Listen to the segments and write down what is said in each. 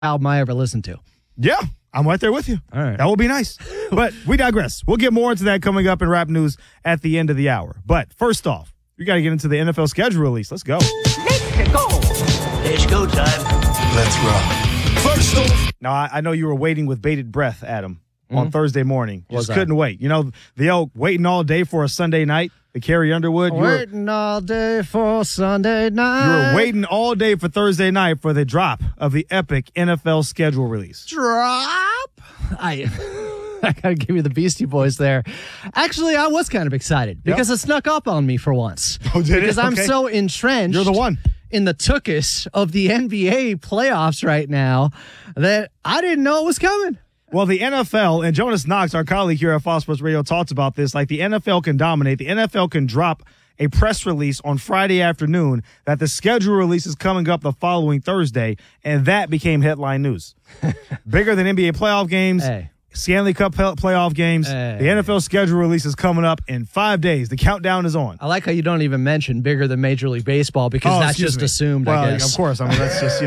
album I ever listened to. Yeah, I'm right there with you. All right. That would be nice. But we digress. We'll get more into that coming up in rap news at the end of the hour. But first off, we got to get into the NFL schedule release. Let's go. Let's go. It's go time. Let's rock. First off. Now, I know you were waiting with bated breath, Adam, on Thursday morning. You just couldn't wait. You know, the old waiting all day for a Sunday night, the Carrie Underwood. Waiting all day for Sunday night. You were waiting all day for Thursday night for the drop of the epic NFL schedule release. Drop. I gotta give you the Beastie Boys there. Actually, I was kind of excited because it snuck up on me for once. Oh, did it? Because I'm Okay. so entrenched. You're the one. In the tuchus of the NBA playoffs right now that I didn't know it was coming. Well, the NFL, and Jonas Knox, our colleague here at Fox Sports Radio, talks about this. Like, the NFL can dominate. The NFL can drop a press release on Friday afternoon that the schedule release is coming up the following Thursday, and that became headline news. Bigger than NBA playoff games, Stanley Cup playoff games. The NFL schedule release is coming up in 5 days. The countdown is on. I like how you don't even mention bigger than Major League Baseball because that's just assumed, well, I guess. Of course. I mean, that's just,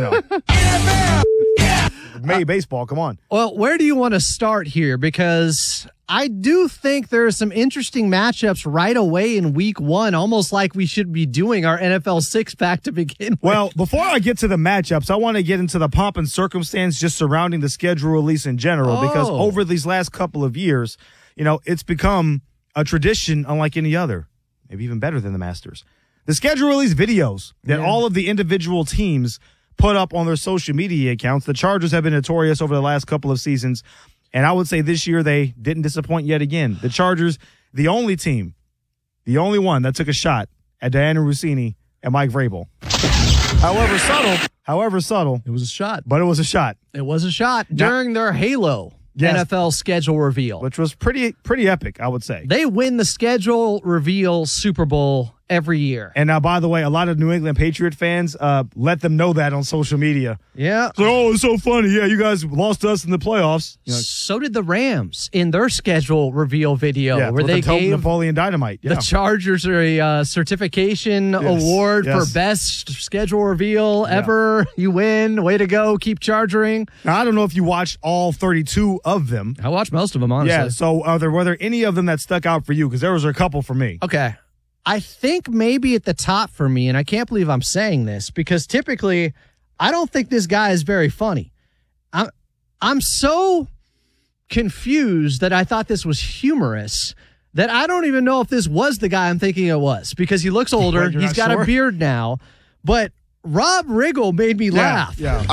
May baseball, come on. Well, where do you want to start here? Because I do think there are some interesting matchups right away in week one, almost like we should be doing our NFL six-pack to begin with. Well, before I get to the matchups, I want to get into the pomp and circumstance just surrounding the schedule release in general, because over these last couple of years, it's become a tradition unlike any other, maybe even better than the Masters. The schedule release videos that all of the individual teams put up on their social media accounts. The Chargers have been notorious over the last couple of seasons, and I would say this year they didn't disappoint yet again. The Chargers, the only team, the only one that took a shot at Diana Rossini and Mike Vrabel. However subtle. It was a shot. But it was a shot. It was a shot during their Halo NFL schedule reveal. Which was pretty epic, I would say. They win the schedule reveal Super Bowl every year. And now, by the way, a lot of New England Patriot fans let them know that on social media. Yeah. So, it's so funny. Yeah, you guys lost to us in the playoffs. So did the Rams in their schedule reveal video, where they gave Napoleon Dynamite. Yeah. The Chargers a certification award for best schedule reveal ever. You win. Way to go. Keep charging. Now, I don't know if you watched all 32 of them. I watched most of them, honestly. Yeah. So, were there any of them that stuck out for you? Because there was a couple for me. Okay. I think maybe at the top for me, and I can't believe I'm saying this, because typically I don't think this guy is very funny. I'm so confused that I thought this was humorous that I don't even know if this was the guy I'm thinking it was, because he looks older. He's got a beard now. But Rob Riggle made me laugh. Yeah.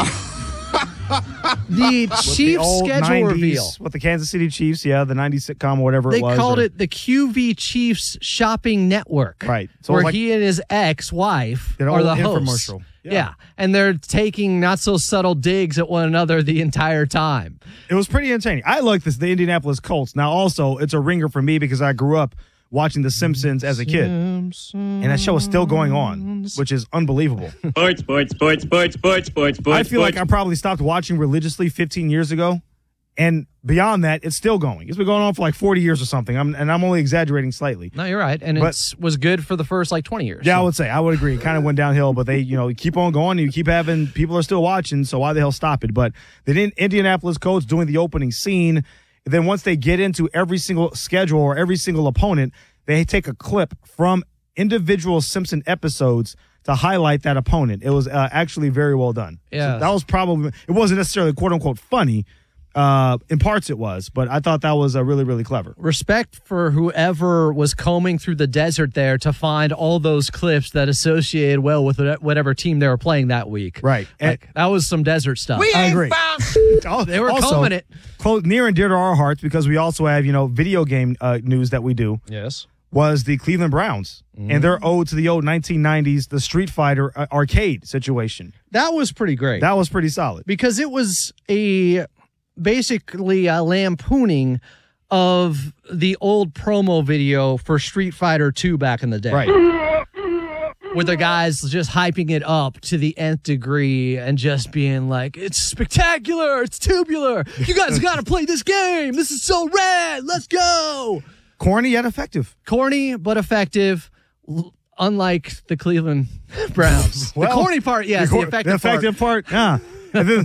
The Chiefs schedule 90s, reveal. With the Kansas City Chiefs, the 90s sitcom or whatever it was. They called it the QV Chiefs Shopping Network. Right. So where he and his ex-wife are the hosts. Infomercial. Yeah. And they're taking not so subtle digs at one another the entire time. It was pretty entertaining. I like the Indianapolis Colts. Now, also, it's a ringer for me because I grew up watching The Simpsons as a kid. And that show is still going on, which is unbelievable. Sports. I feel like I probably stopped watching religiously 15 years ago. And beyond that, it's still going. It's been going on for like 40 years or something. I'm only exaggerating slightly. No, you're right. And it was good for the first 20 years. Yeah, so. I would agree. It kind of went downhill, but they, keep on going. You keep having, people are still watching, so why the hell stop it? But the Indianapolis Colts doing the opening scene. Then once they get into every single schedule or every single opponent, they take a clip from individual Simpson episodes to highlight that opponent. It was actually very well done. Yeah, so that was probably, it wasn't necessarily quote unquote funny. In parts it was, but I thought that was really, really clever. Respect for whoever was combing through the desert there to find all those clips that associated well with whatever team they were playing that week. Right. That was some desert stuff. I agree. They were combing it. Close, near and dear to our hearts, because we also have, video game news that we do. Yes. Was the Cleveland Browns and their ode to the old 1990s, the Street Fighter arcade situation. That was pretty great. That was pretty solid. Because it was basically a lampooning of the old promo video for Street Fighter 2 back in the day. Right. With the guys just hyping it up to the nth degree and just being like, it's spectacular, it's tubular, you guys got to play this game, this is so rad, let's go. Corny yet effective. Corny but effective, unlike the Cleveland Browns. Well, the corny part, yes. The effective part, yeah. And then